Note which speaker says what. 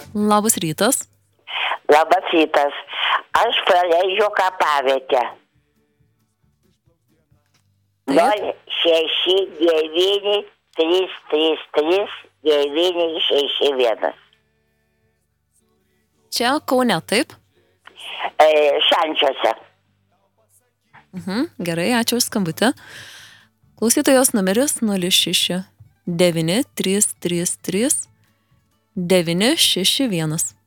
Speaker 1: Labas rytas.
Speaker 2: Labas rytas. Aš praleidžiu kapavietę. 069-333-961.
Speaker 1: Čia Kaune, taip?
Speaker 2: Šančiuose.
Speaker 1: Gerai, ačiū už skambutį. Klausytojos numeris 06 9333 961.